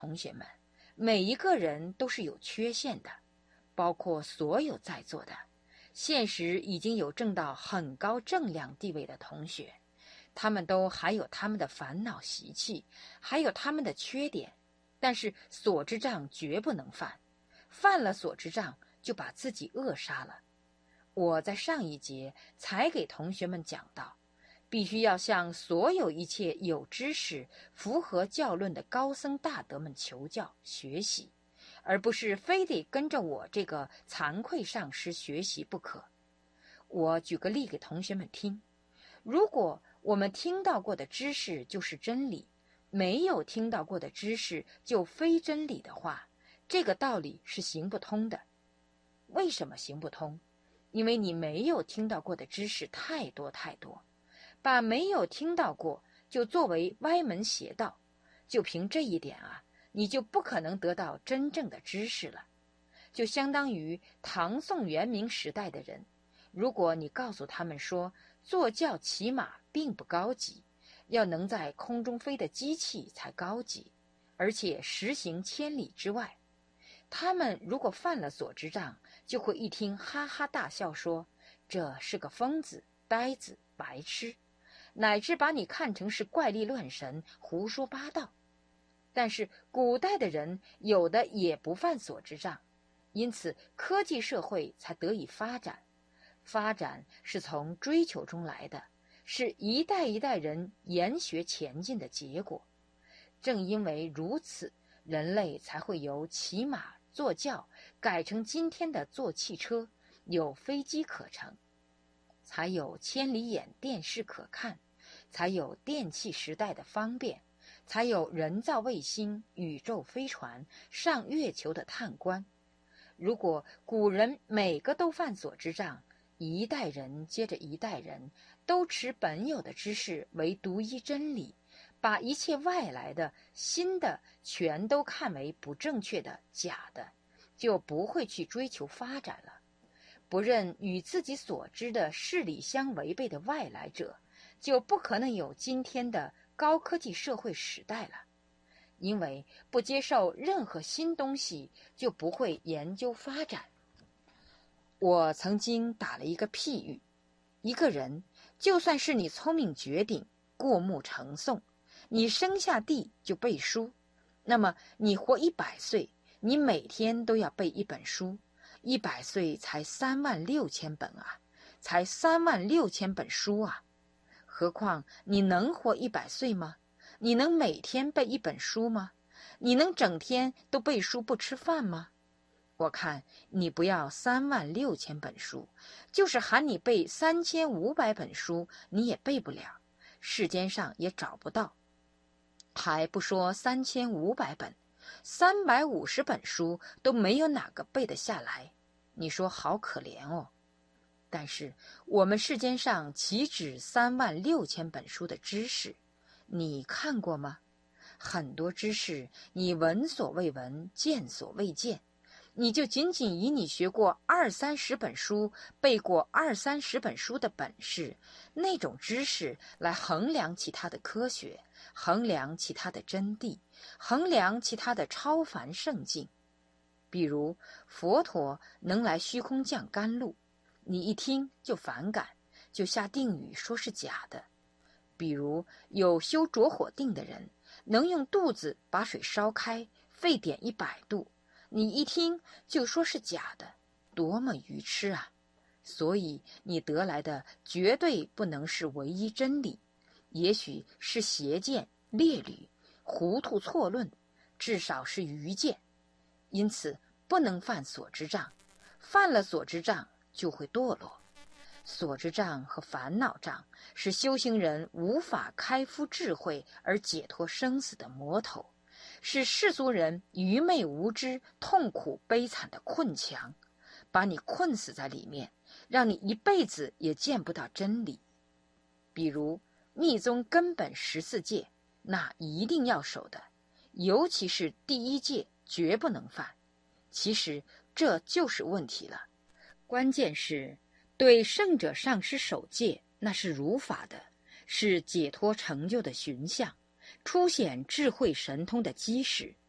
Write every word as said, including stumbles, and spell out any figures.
同学们，每一个人都是有缺陷的，包括所有在座的。现实已经有挣到很高正量地位的同学，他们都还有他们的烦恼习气，还有他们的缺点，但是所知障绝不能犯，犯了所知障就把自己扼杀了。我在上一节才给同学们讲到，必须要向所有一切有知识、符合教论的高僧大德们求教学习，而不是非得跟着我这个惭愧上师学习不可。我举个例给同学们听，如果我们听到过的知识就是真理，没有听到过的知识就非真理的话，这个道理是行不通的。为什么行不通？因为你没有听到过的知识太多太多，把没有听到过就作为歪门邪道，就凭这一点啊，你就不可能得到真正的知识了。就相当于唐宋元明时代的人，如果你告诉他们说坐轿骑马并不高级，要能在空中飞的机器才高级，而且实行千里之外，他们如果犯了所知障，就会一听哈哈大笑，说这是个疯子、呆子、白痴，乃至把你看成是怪力乱神、胡说八道。但是古代的人有的也不犯所知障，因此科技社会才得以发展。发展是从追求中来的，是一代一代人研学前进的结果。正因为如此，人类才会由骑马坐轿改成今天的坐汽车，有飞机可乘，才有千里眼电视可看，才有电气时代的方便，才有人造卫星、宇宙飞船、上月球的探观。如果古人每个都犯所知障，一代人接着一代人都持本有的知识为独一真理，把一切外来的新的全都看为不正确的假的，就不会去追求发展了。不认与自己所知的事理相违背的外来者，就不可能有今天的高科技社会时代了。因为不接受任何新东西，就不会研究发展。我曾经打了一个譬喻，一个人就算是你聪明绝顶、过目成诵，你生下地就背书，那么你活一百岁，你每天都要背一本书，一百岁才三万六千本啊，才三万六千本书啊！何况你能活一百岁吗？你能每天背一本书吗？你能整天都背书不吃饭吗？我看你不要三万六千本书，就是喊你背三千五百本书，你也背不了，世间上也找不到。还不说三千五百本，三百五十本书都没有哪个背得下来，你说好可怜哦。但是我们世间上岂止三万六千本书的知识，你看过吗？很多知识你闻所未闻，见所未见，你就仅仅以你学过二三十本书，背过二三十本书的本事，那种知识来衡量其他的科学，衡量其他的真谛，衡量其他的超凡圣境。比如佛陀能来虚空降甘露，你一听就反感，就下定语说是假的。比如有修着火定的人，能用肚子把水烧开，沸点一百度，你一听就说是假的，多么愚痴啊！所以你得来的绝对不能是唯一真理，也许是邪见、劣履、糊涂错论，至少是愚见。因此不能犯所知障，犯了所知障就会堕落。所知障和烦恼障是修行人无法开敷智慧而解脱生死的魔头，是世俗人愚昧无知、痛苦悲惨的困墙，把你困死在里面，让你一辈子也见不到真理。比如密宗根本十四戒，那一定要守的，尤其是第一戒绝不能犯。其实这就是问题了，关键是对圣者上师守戒，那是如法的，是解脱成就的寻相，凸显智慧神通的基石。